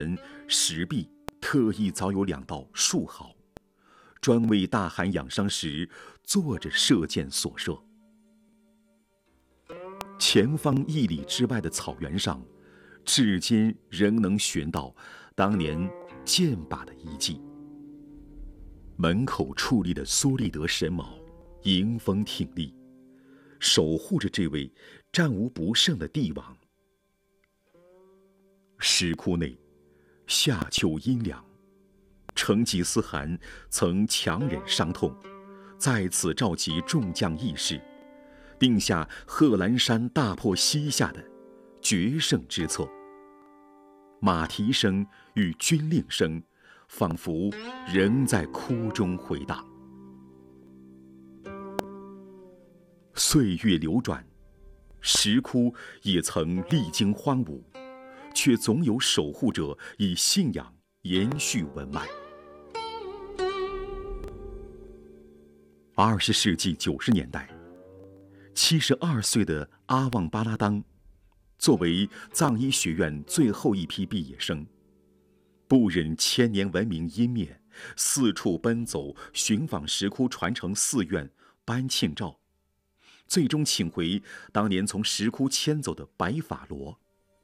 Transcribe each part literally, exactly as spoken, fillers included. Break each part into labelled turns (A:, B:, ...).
A: 石壁特意凿有两道竖壕，专为大寒养伤时坐着射箭所设。前方一里之外的草原上，至今仍能寻到当年箭靶的遗迹。门口矗立的苏立德神矛迎风挺立，守护着这位战无不胜的帝王。石窟内，夏秋阴凉，成吉思汗曾强忍伤痛，在此召集众将义士，定下贺兰山大破西夏的决胜之策。马蹄声与军令声仿佛仍在窟中回荡。岁月流转，石窟也曾历经荒芜，却总有守护者以信仰延续文脉。二十世纪九十年代，七十二岁的阿旺巴拉当，作为藏医学院最后一批毕业生，不忍千年文明湮灭，四处奔走寻访石窟传承寺院班庆照，最终请回当年从石窟迁走的白法罗。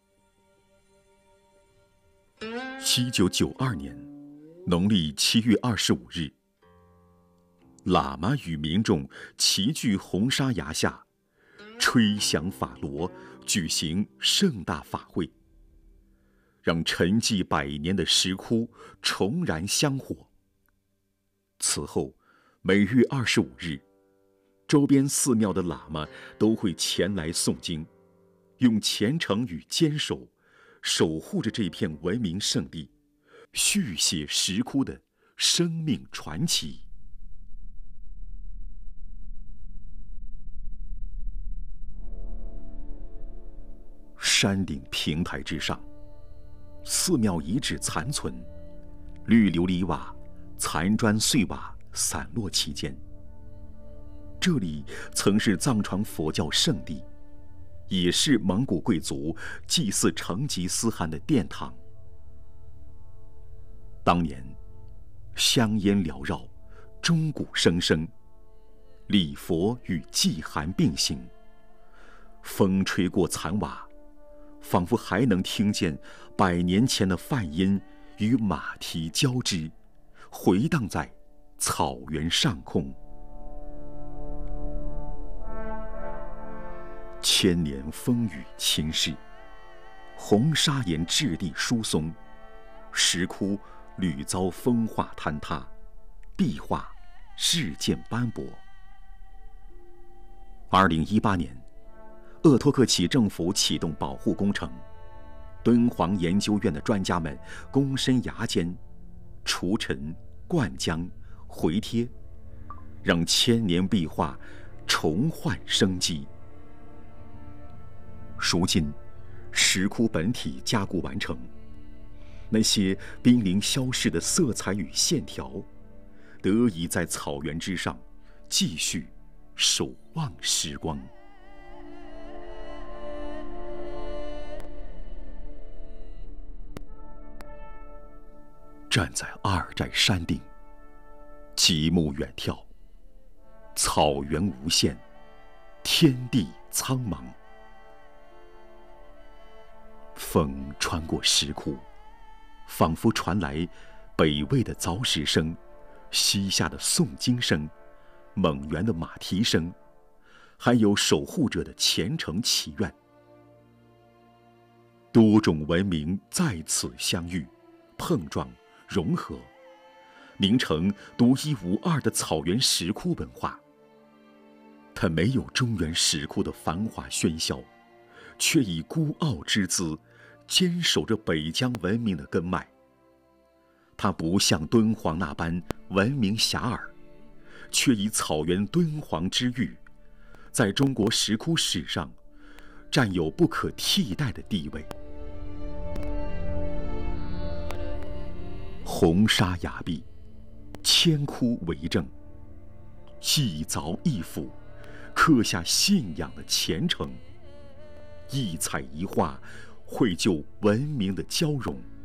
A: 一九九二年农历七月二十五日，喇嘛与民众齐聚红沙崖下，吹响法螺，举行盛大法会，让沉寂百年的石窟重燃香火。此后，每月二十五日，周边寺庙的喇嘛都会前来诵经，用虔诚与坚守，守护着这片文明圣地，续写石窟的生命传奇。山顶平台之上，寺庙遗址残存，绿琉璃瓦、残砖碎瓦散落其间。这里曾是藏传佛教圣地，也是蒙古贵族祭祀成吉思汗的殿堂。当年，香烟缭绕，钟鼓声声，礼佛与祭寒并行。风吹过残瓦，仿佛还能听见百年前的梵音与马蹄交织，回荡在草原上空。千年风雨侵蚀，红砂岩质地疏松，石窟屡遭风化坍塌，壁画日渐斑驳。二零一八年，鄂托克旗政府启动保护工程，敦煌研究院的专家们躬身崖间，除尘、灌浆、回贴，让千年壁画重焕生机。如今，石窟本体加固完成，那些濒临消逝的色彩与线条，得以在草原之上继续守望时光。站在阿尔寨山顶，极目远眺，草原无限，天地苍茫。风穿过石窟，仿佛传来北魏的凿石声，西夏的诵经声，蒙元的马蹄声，还有守护者的虔诚祈愿。多种文明在此相遇、碰撞、融合，凝成独一无二的草原石窟文化。它没有中原石窟的繁华喧嚣，却以孤傲之姿坚守着北疆文明的根脉。它不像敦煌那般闻名遐迩，却以草原敦煌之誉，在中国石窟史上占有不可替代的地位。红沙崖壁，千窟为证，一凿一斧，刻下信仰的虔诚，一彩一画，绘就文明的交融。